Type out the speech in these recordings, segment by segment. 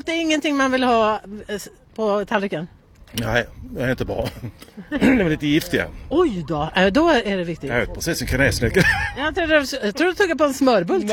det är ingenting man vill ha på tallriken? Nej, det är inte bra. De är lite giftiga. Oj då är det viktigt. Jag vet precis en kanelsnäcka. Jag tror du tog på en smörbult.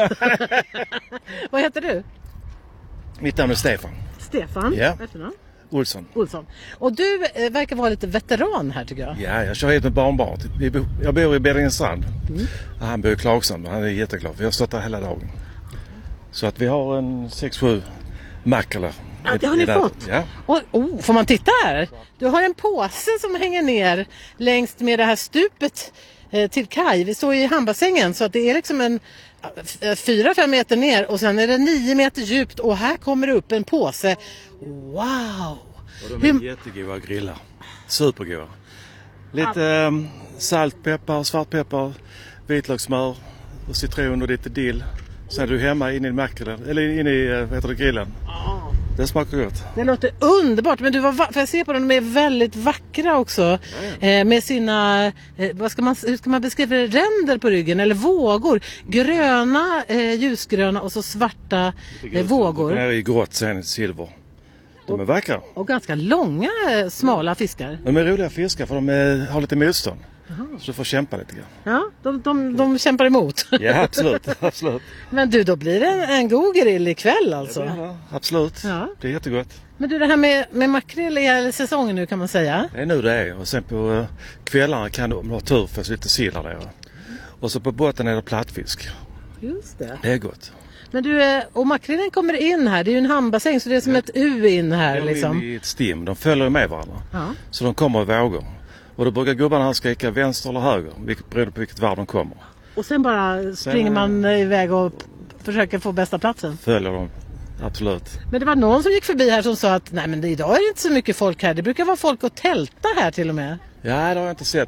Vad heter du? Mitt namn är Stefan. Stefan? Ja. Efternamn? Olsson. Och du verkar vara lite veteran här tycker jag. Ja, jag kör hit med barnbarn. Jag bor i Beddingestrand. Han bor i Klagshamn. Han är jätteglad. Vi har stått där hela dagen. Så att vi har en 6-7 makroler. Ja, det har ni fått? Ja. Och, får man titta här? Du har en påse som hänger ner längs med det här stupet till kaj. Vi står i hamnbassängen så att det är liksom en 4-5 meter ner och sen är det 9 meter djupt och här kommer det upp en påse. Wow! Och de är jättegoda att grilla. Supergoda. Lite saltpeppar, svartpeppar, vitlökssmör och citron och lite dill. Sen är du hemma inne i makrillen, eller inne i grillen. Det smakar gott. Det låter underbart, men för jag ser på dem, de är väldigt vackra också. Med sina, hur ska man beskriva det? Ränder på ryggen eller vågor. Gröna, ljusgröna och så svarta vågor. Det är i grått, sen silver. De är vackra. Och ganska långa, smala fiskar. De är roliga fiskar för de har lite motstånd. Så du får kämpa lite grann. Ja, de kämpar emot. Ja, absolut. Men du, då blir det en god grill ikväll alltså. Ja, absolut. Ja. Det är jättegott. Men du, det här med makrill är säsongen nu kan man säga. Det är nu det är. Och sen på kvällarna kan du ha tur för lite sillar där. Och så på båten är det plattfisk. Just det. Det är gott. Men du, och makrillen kommer in här. Det är ju en hamnbassäng så det är som ett U in här liksom. De är i ett stim. De följer med varandra. Ja. Så de kommer i vågor. Och då brukar gubbarna här skrika vänster eller höger. Beroende på vilket varv de kommer. Och sen bara springer man iväg och försöker få bästa platsen. Följer de. Absolut. Men det var någon som gick förbi här som sa att nej men idag är det inte så mycket folk här. Det brukar vara folk och tälta här till och med. Ja, det har jag inte sett.